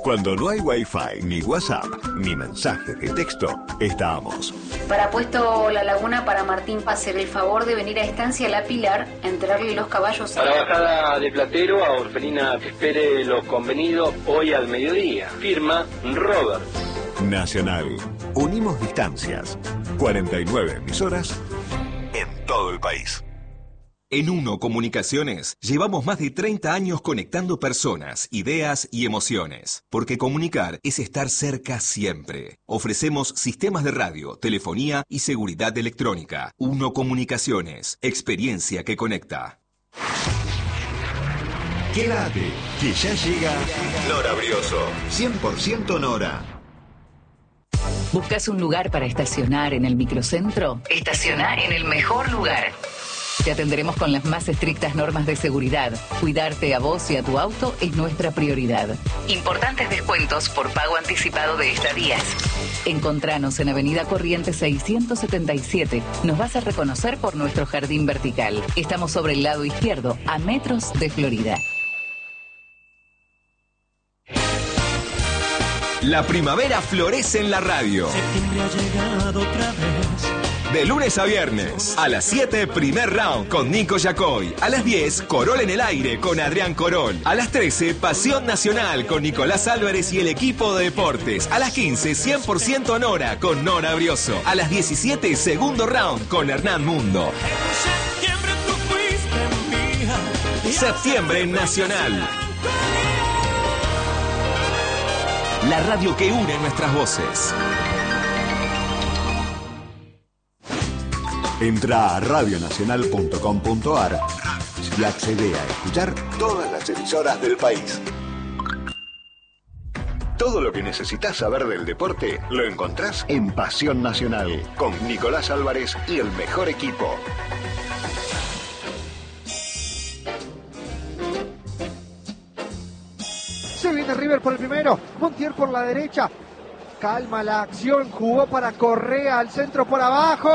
Cuando no hay Wi-Fi, ni WhatsApp, ni mensaje de texto, estamos. Para Puesto La Laguna, para Martín Pacer, el favor de venir a Estancia La Pilar, enterrarle los caballos a la bajada de Platero, a Orfelina que espere lo convenido hoy al mediodía. Firma Robert. Nacional. Unimos distancias. 49 emisoras en todo el país. En Uno Comunicaciones llevamos más de 30 años conectando personas, ideas y emociones, porque comunicar es estar cerca siempre. Ofrecemos sistemas de radio, telefonía y seguridad electrónica. Uno Comunicaciones, experiencia que conecta. Quédate, que ya llega Nora Brioso, 100% Nora. ¿Buscas un lugar para estacionar en el microcentro? Estaciona en el mejor lugar. Te atenderemos con las más estrictas normas de seguridad. Cuidarte a vos y a tu auto es nuestra prioridad. Importantes descuentos por pago anticipado de estadías. Encontranos en Avenida Corrientes 677. Nos vas a reconocer por nuestro jardín vertical. Estamos sobre el lado izquierdo, a metros de Florida. La primavera florece en la radio. Septiembre ha llegado otra vez. De lunes a viernes, a las 7, primer round con Nico Yacoy. A las 10, Corol en el aire con Adrián Corol. A las 13, Pasión Nacional con Nicolás Álvarez y el equipo de deportes. A las 15, 100% Nora con Nora Brioso. A las 17, segundo round con Hernán Mundo. En septiembre tú fuiste mía. Septiembre en Nacional. La radio que une nuestras voces. Entra a radionacional.com.ar y accede a escuchar todas las emisoras del país. Todo lo que necesitas saber del deporte lo encontrás en Pasión Nacional, con Nicolás Álvarez y el mejor equipo. Se viene River por el primero, Montiel por la derecha. Calma la acción, jugó para Correa al centro por abajo.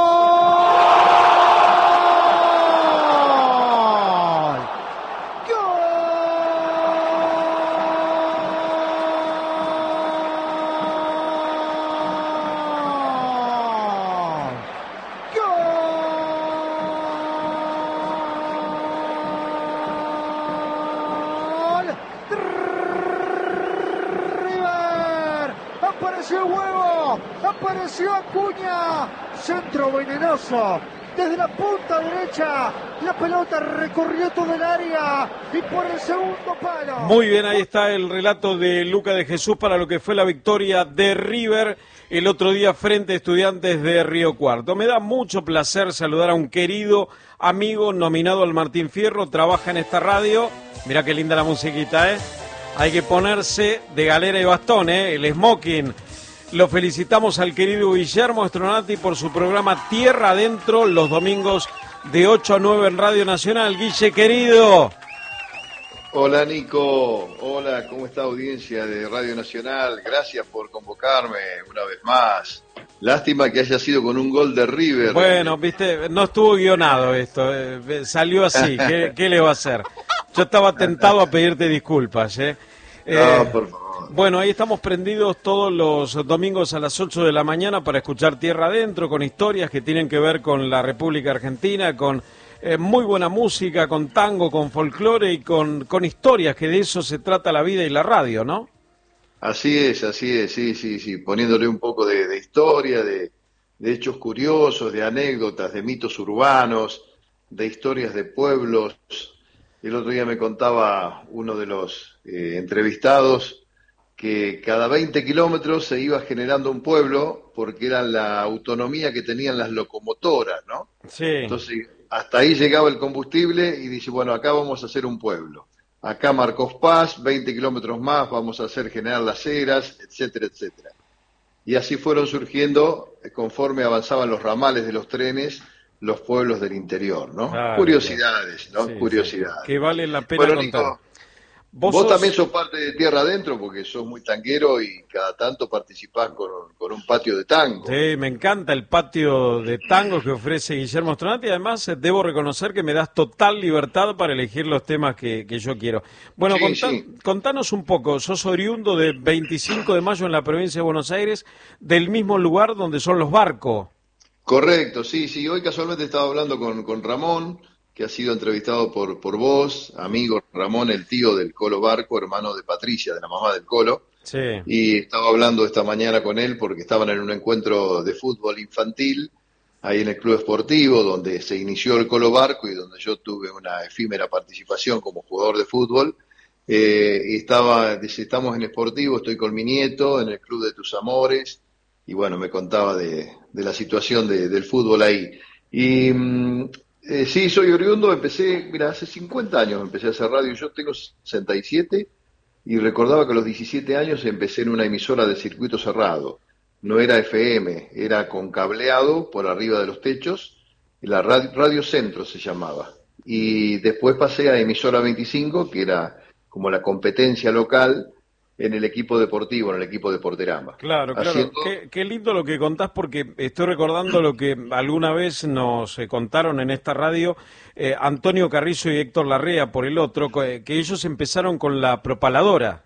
Apareció Acuña, centro venenoso, desde la punta derecha, la pelota recorrió todo el área y por el segundo palo. Muy bien, ahí está el relato de Luca de Jesús para lo que fue la victoria de River el otro día frente a Estudiantes de Río Cuarto. Me da mucho placer saludar a un querido amigo nominado al Martín Fierro, trabaja en esta radio, mirá qué linda la musiquita, hay que ponerse de galera y bastón, el smoking. Lo felicitamos al querido Guillermo Stronati por su programa Tierra Adentro los domingos de 8 a 9 en Radio Nacional. Guille, querido. Hola, Nico. Hola, ¿cómo está audiencia de Radio Nacional? Gracias por convocarme una vez más. Lástima que haya sido con un gol de River. Bueno, viste, no estuvo guionado esto. Salió así. ¿Qué le va a hacer? Yo estaba tentado a pedirte disculpas, No, por favor. Bueno, ahí estamos prendidos todos los domingos a las 8 de la mañana para escuchar Tierra Adentro, con historias que tienen que ver con la República Argentina, con muy buena música, con tango, con folclore y con historias, que de eso se trata la vida y la radio, ¿no? Así es, sí, poniéndole un poco de historia, de hechos curiosos, de anécdotas, de mitos urbanos, de historias de pueblos. El otro día me contaba uno de los entrevistados que cada 20 kilómetros se iba generando un pueblo porque era la autonomía que tenían las locomotoras, ¿no? Sí. Entonces, hasta ahí llegaba el combustible y dice, bueno, acá vamos a hacer un pueblo. Acá Marcos Paz, 20 kilómetros más, vamos a hacer General Las Heras, etcétera, etcétera. Y así fueron surgiendo, conforme avanzaban los ramales de los trenes, los pueblos del interior, ¿no? Curiosidades, ¿no? Sí, Curiosidades. que vale la pena contar. Nico, Vos también sos parte de Tierra Adentro porque sos muy tanguero y cada tanto participás con un patio de tango. Sí, me encanta el patio de tango que ofrece Guillermo Stronati y además debo reconocer que me das total libertad para elegir los temas que yo quiero. Bueno, contanos un poco, sos oriundo de 25 de mayo en la provincia de Buenos Aires, del mismo lugar donde son los Barco. Correcto, sí. Hoy casualmente estaba hablando con Ramón, que ha sido entrevistado por vos, amigo Ramón, el tío del Colo Barco, hermano de Patricia, de la mamá del Colo. Sí. Y estaba hablando esta mañana con él porque estaban en un encuentro de fútbol infantil, ahí en el Club Esportivo, donde se inició el Colo Barco y donde yo tuve una efímera participación como jugador de fútbol. Dice, estamos en Esportivo, estoy con mi nieto, en el Club de Tus Amores, y bueno, me contaba de la situación del fútbol ahí. Y... sí, soy oriundo, hace 50 años empecé a hacer radio, yo tengo 67 y recordaba que a los 17 años empecé en una emisora de circuito cerrado, no era FM, era con cableado por arriba de los techos, la Radio Centro se llamaba, y después pasé a emisora 25, que era como la competencia local, en el equipo deportivo, en el equipo de Porterama. Claro. Qué lindo lo que contás, porque estoy recordando lo que alguna vez nos contaron en esta radio Antonio Carrizo y Héctor Larrea, por el otro, que ellos empezaron con la propaladora.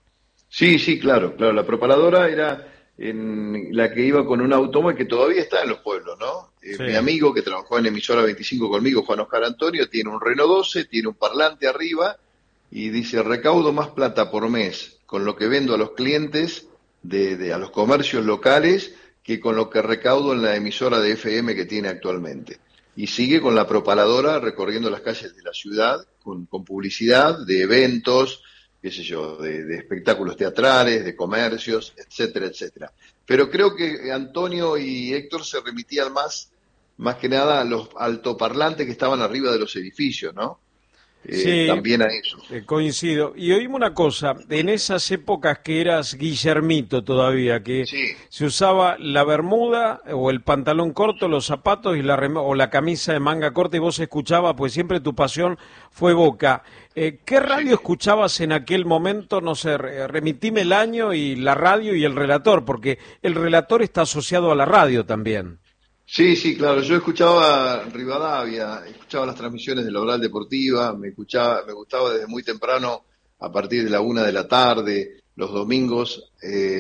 Sí, claro, la propaladora era en la que iba con un automóvil que todavía está en los pueblos, ¿no? Sí. Mi amigo que trabajó en emisora 25 conmigo, Juan Oscar Antonio, tiene un Renault 12, tiene un parlante arriba y dice, recaudo más plata por mes con lo que vendo a los clientes, a los comercios locales, que con lo que recaudo en la emisora de FM que tiene actualmente. Y sigue con la propaladora recorriendo las calles de la ciudad, con publicidad de eventos, qué sé yo, de espectáculos teatrales, de comercios, etcétera. Pero creo que Antonio y Héctor se remitían más que nada a los altoparlantes que estaban arriba de los edificios, ¿no? Sí, también a eso. Coincido. Y oíme una cosa, en esas épocas que eras Guillermito todavía, que se usaba la bermuda o el pantalón corto, los zapatos y o la camisa de manga corta y vos escuchabas, pues siempre tu pasión fue Boca. ¿Qué radio escuchabas en aquel momento? No sé, remitime el año y la radio y el relator, porque el relator está asociado a la radio también. Sí, claro, yo escuchaba Rivadavia, escuchaba las transmisiones de la Oral Deportiva, me gustaba desde muy temprano, a partir de la 1 de la tarde, los domingos,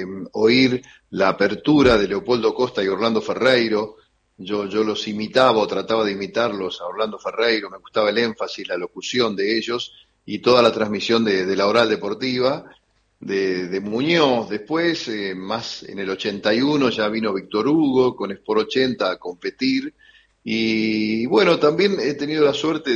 oír la apertura de Leopoldo Costa y Orlando Ferreiro. Yo los imitaba o trataba de imitarlos a Orlando Ferreiro, me gustaba el énfasis, la locución de ellos y toda la transmisión de la Oral Deportiva. De Muñoz, después, más en el 81 ya vino Víctor Hugo con Sport 80 a competir, y bueno, también he tenido la suerte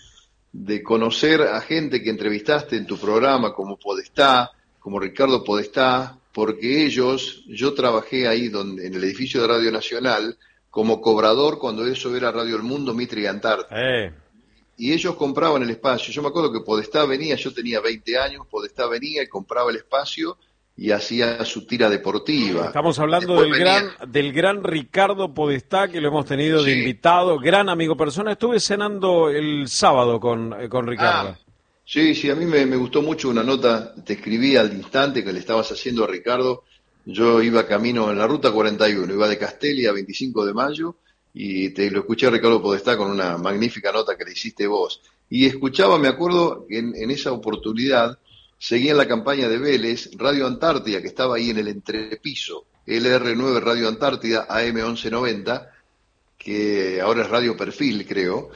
de conocer a gente que entrevistaste en tu programa, como Podestá, como Ricardo Podestá, porque yo trabajé ahí en el edificio de Radio Nacional como cobrador cuando eso era Radio El Mundo, Mitre y Antártida. Y ellos compraban el espacio. Yo me acuerdo que Podestá venía, yo tenía 20 años, Podestá venía y compraba el espacio y hacía su tira deportiva. Estamos hablando del gran Ricardo Podestá, que lo hemos tenido de invitado, gran amigo persona. Estuve cenando el sábado con Ricardo. Sí, a mí me gustó mucho una nota, te escribí al instante que le estabas haciendo a Ricardo. Yo iba camino en la ruta 41, iba de Castelli a 25 de mayo, y te lo escuché a Ricardo Podestá con una magnífica nota que le hiciste vos. Y escuchaba, me acuerdo, que en esa oportunidad seguía en la campaña de Vélez, Radio Antártida, que estaba ahí en el entrepiso, LR9 Radio Antártida, AM 1190, que ahora es Radio Perfil, creo,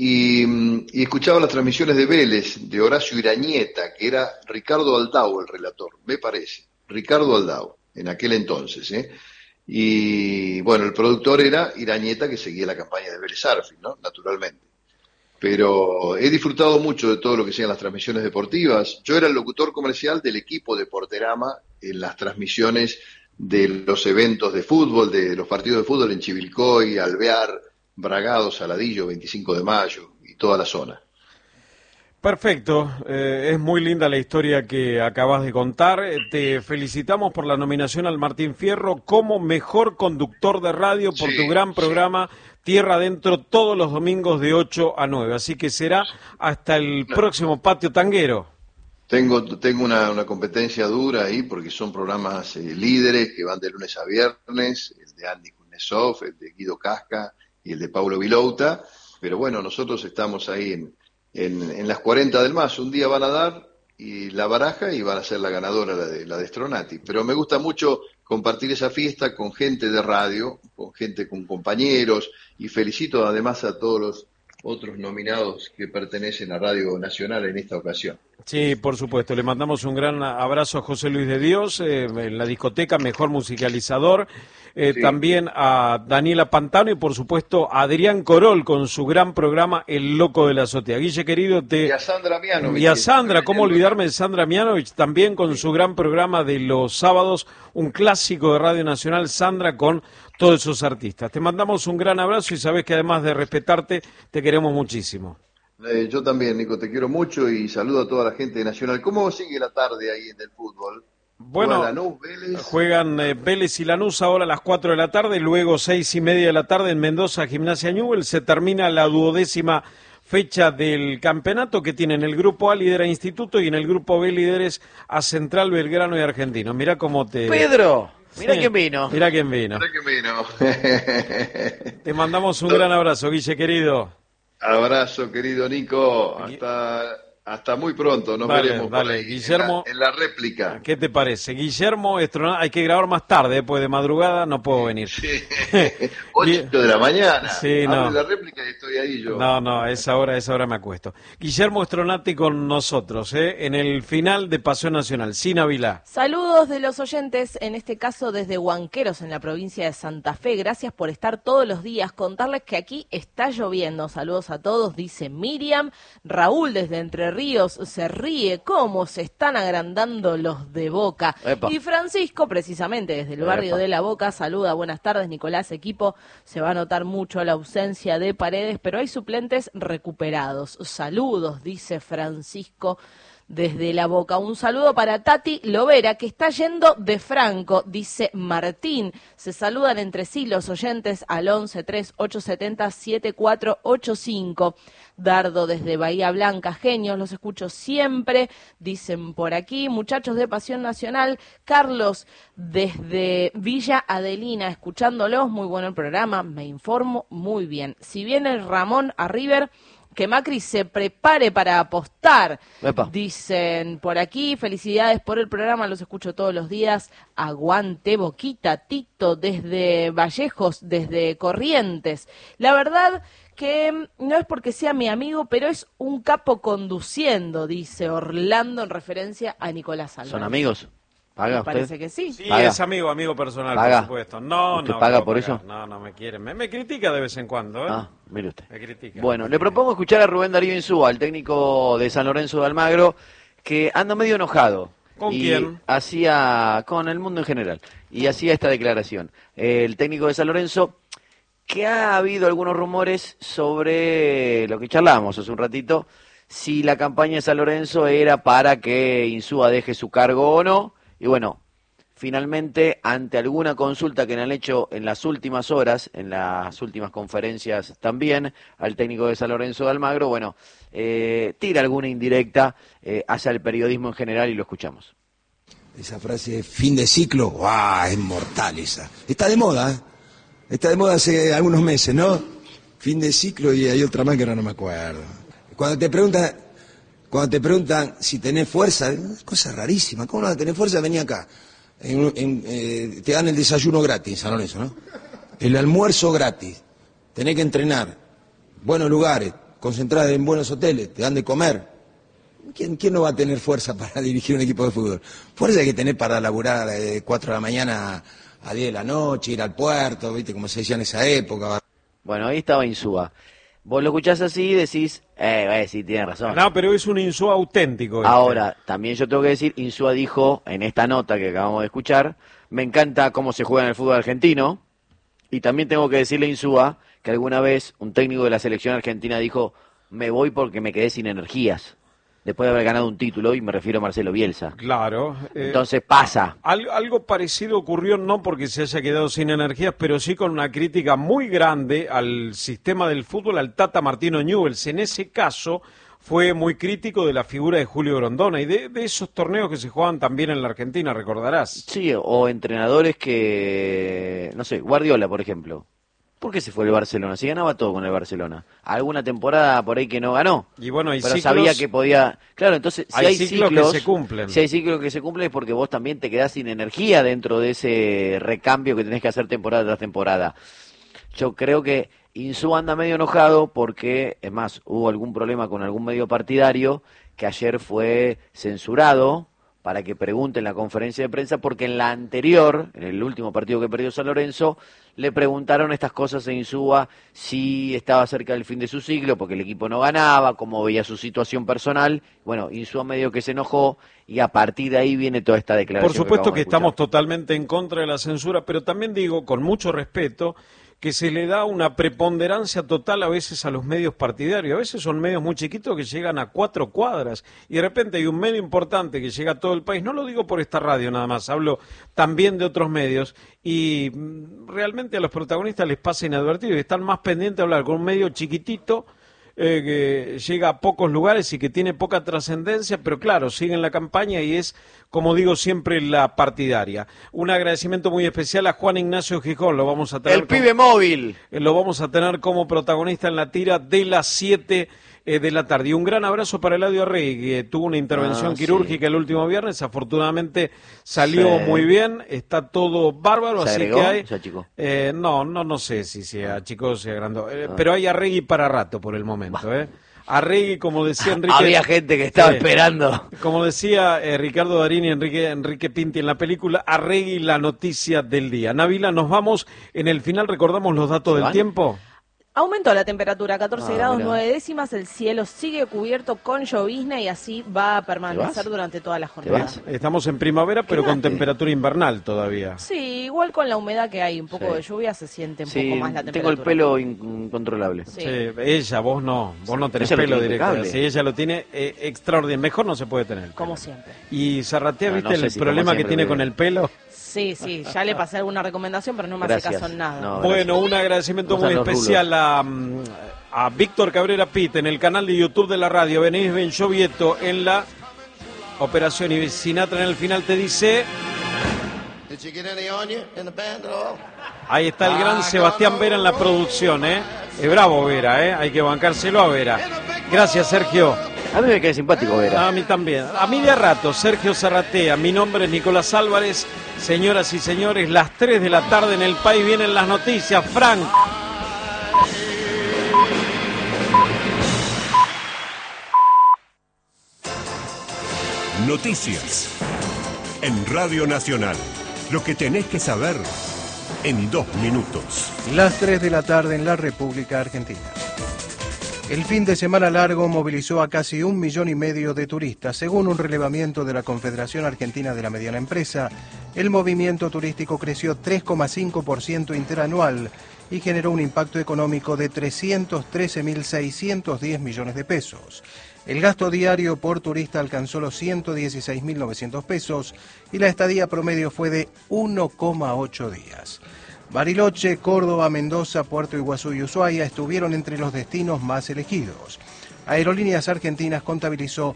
y escuchaba las transmisiones de Vélez, de Horacio Irañeta, que era Ricardo Aldao el relator, me parece, Ricardo Aldao, en aquel entonces, Y bueno, el productor era Irañeta, que seguía la campaña de Vélez Sarsfield, ¿no? Naturalmente. Pero he disfrutado mucho de todo lo que sean las transmisiones deportivas. Yo era el locutor comercial del equipo de Porterama en las transmisiones de los eventos de fútbol, de los partidos de fútbol en Chivilcoy, Alvear, Bragado, Saladillo, 25 de mayo y toda la zona. Perfecto, es muy linda la historia que acabas de contar. Te felicitamos por la nominación al Martín Fierro como mejor conductor de radio por tu gran programa Tierra Adentro todos los domingos de 8 a 9. Así que será hasta el próximo Patio Tanguero. Tengo una competencia dura ahí porque son programas líderes que van de lunes a viernes, el de Andy Kuznetsov, el de Guido Casca y el de Paulo Vilouta, pero bueno, nosotros estamos ahí en las 40 del MAS. Un día van a dar y la baraja y van a ser la ganadora, la de Stronati. Pero me gusta mucho compartir esa fiesta con gente de radio, con compañeros, y felicito además a todos los otros nominados que pertenecen a Radio Nacional en esta ocasión. Sí, por supuesto. Le mandamos un gran abrazo a José Luis de Dios, en la discoteca, mejor musicalizador. Sí. También a Daniela Pantano y, por supuesto, a Adrián Corol con su gran programa El Loco de la Azotea. Guille, querido, y a Sandra Mianovich. Y a Sandra, ¿cómo olvidarme de Sandra Mianovich? También con su gran programa de los sábados, un clásico de Radio Nacional, Sandra, con todos esos artistas. Te mandamos un gran abrazo y sabes que además de respetarte, te queremos muchísimo. Yo también, Nico, te quiero mucho y saludo a toda la gente de Nacional. ¿Cómo sigue la tarde ahí en el fútbol? Bueno, Lanús, Vélez. Juegan Vélez y Lanús ahora a las 4 de la tarde, luego 6:30 de la tarde en Mendoza, Gimnasia Newell's. Se termina la 12ª fecha del campeonato, que tiene en el grupo A lidera Instituto y en el grupo B líderes a Central, Belgrano y Argentino. Mirá cómo te... ¡Pedro! Mirá quién vino. Mirá quién vino. Mirá quién vino. Te mandamos un gran abrazo, Guille, querido. Abrazo, querido Nico. Hasta muy pronto. Nos veremos por ahí, Guillermo, en la réplica. ¿Qué te parece? Guillermo Estronati, hay que grabar más tarde, después de madrugada no puedo venir. Sí. 8 de la mañana. Sí, no. La réplica y estoy ahí yo. No, a esa hora me acuesto. Guillermo Estronati con nosotros, en el final de Paseo Nacional. Sin Avilá. Saludos de los oyentes, en este caso desde Huanqueros, en la provincia de Santa Fe. Gracias por estar todos los días. Contarles que aquí está lloviendo. Saludos a todos, dice Miriam. Raúl desde Entre Ríos se ríe cómo se están agrandando los de Boca. Epa. Y Francisco, precisamente desde el barrio de La Boca, saluda. Buenas tardes, Nicolás, equipo. Se va a notar mucho la ausencia de Paredes, pero hay suplentes recuperados. Saludos, dice Francisco desde La Boca. Un saludo para Tati Lovera, que está yendo de Franco, dice Martín. Se saludan entre sí los oyentes al 11-3870-7485. Dardo desde Bahía Blanca, genios, los escucho siempre, dicen por aquí. Muchachos de Pasión Nacional, Carlos desde Villa Adelina, escuchándolos, muy bueno el programa, me informo muy bien. Si viene el Ramón a River, que Macri se prepare para apostar. Epa. Dicen por aquí, felicidades por el programa, los escucho todos los días. Aguante Boquita, Tito desde Vallejos, desde Corrientes. La verdad que no es porque sea mi amigo, pero es un capo conduciendo, dice Orlando en referencia a Nicolás Álvarez. ¿Son amigos? ¿Paga usted? Parece que sí. Sí, ¿Paga? es amigo personal, ¿Paga? por supuesto. No, ¿Usted no. paga no por pagar. eso? No me quiere. Me critica de vez en cuando, ¿eh? Ah, mire usted. Me critica. Bueno, le propongo escuchar a Rubén Darío Insúa, el técnico de San Lorenzo de Almagro, que anda medio enojado. ¿Con quién? Con el mundo en general. Y hacía esta declaración. El técnico de San Lorenzo, que ha habido algunos rumores sobre lo que charlábamos hace un ratito, si la campaña de San Lorenzo era para que Insúa deje su cargo o no. Y bueno, finalmente, ante alguna consulta que le han hecho en las últimas horas, en las últimas conferencias también, al técnico de San Lorenzo de Almagro, bueno, tira alguna indirecta hacia el periodismo en general y lo escuchamos. Esa frase, fin de ciclo, ¡guau! Es mortal esa. Está de moda, ¿eh? Está de moda hace algunos meses, ¿no? Fin de ciclo y hay otra más que ahora no me acuerdo. Cuando te preguntan si tenés fuerza, cosa rarísima. ¿Cómo no vas a tener fuerza? Vení acá. Te dan el desayuno gratis en San Lorenzo, ¿no? El almuerzo gratis. Tenés que entrenar. Buenos lugares, concentrar en buenos hoteles, te dan de comer. ¿Quién no va a tener fuerza para dirigir un equipo de fútbol? Fuerza hay que tener para laburar de 4 de la mañana a 10 de la noche, ir al puerto, ¿viste? Como se decía en esa época. Bueno, ahí estaba Insúa. Vos lo escuchás así y decís, sí, tiene razón. No, pero es un Insúa auténtico. Ahora, también yo tengo que decir, Insúa dijo en esta nota que acabamos de escuchar, me encanta cómo se juega en el fútbol argentino, y también tengo que decirle a Insúa que alguna vez un técnico de la selección argentina dijo, me voy porque me quedé sin energías, después de haber ganado un título, y me refiero a Marcelo Bielsa. Claro. Entonces pasa. Algo parecido ocurrió, no porque se haya quedado sin energías, pero sí con una crítica muy grande al sistema del fútbol, al Tata Martino Newell's. En ese caso fue muy crítico de la figura de Julio Grondona y de esos torneos que se juegan también en la Argentina, recordarás. Sí, o entrenadores que, no sé, Guardiola, por ejemplo. ¿Por qué se fue el Barcelona? Si ganaba todo con el Barcelona. Alguna temporada por ahí que no ganó. Y bueno, hay pero ciclos, sabía que podía. Claro, entonces si hay ciclos que se cumplen. Si hay ciclos que se cumplen es porque vos también te quedás sin energía dentro de ese recambio que tenés que hacer temporada tras temporada. Yo creo que Insúa anda medio enojado porque, es más, hubo algún problema con algún medio partidario que ayer fue censurado para que pregunte en la conferencia de prensa, porque en la anterior, en el último partido que perdió San Lorenzo, le preguntaron estas cosas a Insúa, si estaba cerca del fin de su ciclo, porque el equipo no ganaba, cómo veía su situación personal. Bueno, Insúa medio que se enojó y a partir de ahí viene toda esta declaración. Por supuesto que de estamos totalmente en contra de la censura, pero también digo, con mucho respeto, que se le da una preponderancia total a veces a los medios partidarios. A veces son medios muy chiquitos que llegan a 4 cuadras y de repente hay un medio importante que llega a todo el país. No lo digo por esta radio nada más, hablo también de otros medios y realmente a los protagonistas les pasa inadvertido y están más pendientes de hablar con un medio chiquitito que llega a pocos lugares y que tiene poca trascendencia, pero claro, siguen la campaña y es, como digo siempre, la partidaria. Un agradecimiento muy especial a Juan Ignacio Gijón, lo vamos a tener. El pibe móvil. Lo vamos a tener como protagonista en la tira de las 7 de la tarde. Y un gran abrazo para Eladio Arregui, que tuvo una intervención quirúrgica el último viernes, afortunadamente salió muy bien, está todo bárbaro, ¿Se así agregó? que hay... ¿Se achicó? No sé si se achicó o se agrandó, pero hay Arregui para rato por el momento, Arregui, como decía Enrique... Había gente que estaba esperando. Como decía Ricardo Darín y Enrique Pinti en la película, Arregui, la noticia del día. Nabila, nos vamos, en el final recordamos los datos del tiempo. Aumentó la temperatura, 14 grados mirá. 9 décimas, el cielo sigue cubierto con llovizna y así va a permanecer durante toda la jornada. Estamos en primavera, pero con temperatura invernal todavía. Sí, igual con la humedad que hay, un poco de lluvia se siente un poco más la temperatura. Tengo el pelo incontrolable. Sí. Ella, vos no tenés Ella pelo lo tiene directo. impecable. Si ella lo tiene extraordinario, mejor no se puede tener. Como siempre. Y Zarratea, No, ¿viste no sé el si problema como que siempre, tiene pero- con el pelo? Sí, ya le pasé alguna recomendación, pero no me hace caso en nada. No, Bueno, un agradecimiento Usan muy los especial a Víctor Cabrera Pitt en el canal de YouTube de la radio, Benítez Benchovieto en la operación y Sinatra en el final te dice... Ahí está el gran Sebastián Vera en la producción, Es bravo Vera, hay que bancárselo a Vera. Gracias, Sergio. A mí me cae simpático Vera. A mí también. A mí de a rato, Sergio Zarratea. Mi nombre es Nicolás Álvarez. Señoras y señores, las 3 de la tarde en el país vienen las noticias. Frank. Noticias. En Radio Nacional. Lo que tenés que saber en 2 minutos. Las 3 de la tarde en la República Argentina. El fin de semana largo movilizó a casi 1,5 millones de turistas. Según un relevamiento de la Confederación Argentina de la Mediana Empresa, el movimiento turístico creció 3,5% interanual y generó un impacto económico de 313.610 millones de pesos. El gasto diario por turista alcanzó los 116.900 pesos y la estadía promedio fue de 1,8 días. Bariloche, Córdoba, Mendoza, Puerto Iguazú y Ushuaia estuvieron entre los destinos más elegidos. Aerolíneas Argentinas contabilizó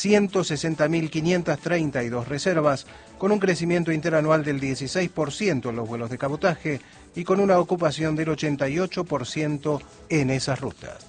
160.532 reservas, con un crecimiento interanual del 16% en los vuelos de cabotaje y con una ocupación del 88% en esas rutas.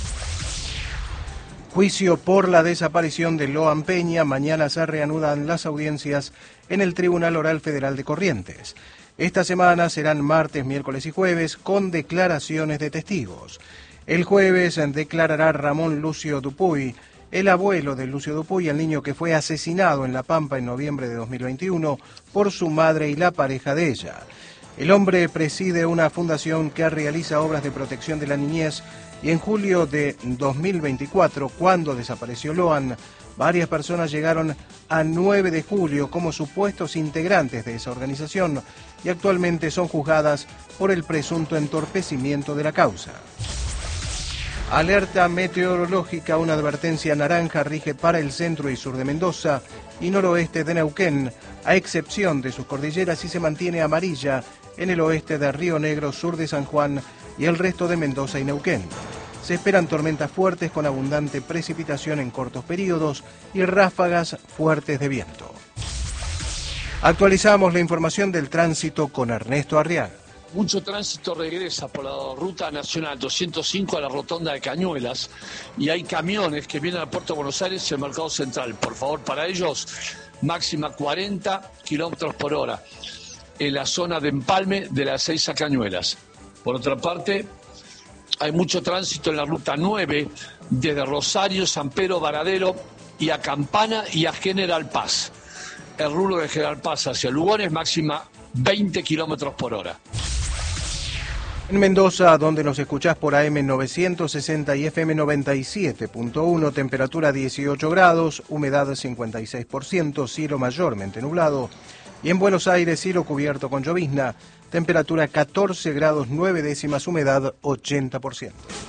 Juicio por la desaparición de Loan Peña. Mañana se reanudan las audiencias en el Tribunal Oral Federal de Corrientes. Esta semana serán martes, miércoles y jueves con declaraciones de testigos. El jueves declarará Ramón Lucio Dupuy, el abuelo de Lucio Dupuy, el niño que fue asesinado en La Pampa en noviembre de 2021 por su madre y la pareja de ella. El hombre preside una fundación que realiza obras de protección de la niñez y en julio de 2024, cuando desapareció Loan, varias personas llegaron a 9 de julio como supuestos integrantes de esa organización y actualmente son juzgadas por el presunto entorpecimiento de la causa. Alerta meteorológica, una advertencia naranja rige para el centro y sur de Mendoza y noroeste de Neuquén, a excepción de sus cordilleras, y se mantiene amarilla en el oeste de Río Negro, sur de San Juan y el resto de Mendoza y Neuquén. se esperan tormentas fuertes con abundante precipitación en cortos periodos y ráfagas fuertes de viento. Actualizamos la información del tránsito con Ernesto Arriaga. Mucho tránsito regresa por la ruta nacional 205 a la rotonda de Cañuelas y hay camiones que vienen al puerto de Buenos Aires y el Mercado Central. Por favor, para ellos, máxima 40 kilómetros por hora en la zona de empalme de las 6 a Cañuelas. Por otra parte, hay mucho tránsito en la ruta 9 desde Rosario, San Pedro, Varadero y a Campana y a General Paz. El rubro de General Paz hacia Lugones, máxima 20 kilómetros por hora. En Mendoza, donde nos escuchás por AM 960 y FM 97.1, temperatura 18 grados, humedad 56%, cielo mayormente nublado. Y en Buenos Aires, cielo cubierto con llovizna, temperatura 14 grados 9 décimas, humedad 80%.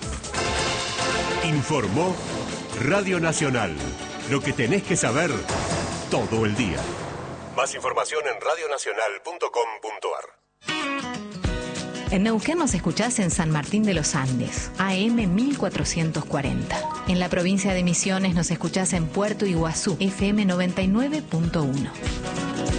Informó Radio Nacional. Lo que tenés que saber todo el día. Más información en radionacional.com.ar. En Neuquén nos escuchás en San Martín de los Andes, AM 1440. En la provincia de Misiones nos escuchás en Puerto Iguazú, FM 99.1.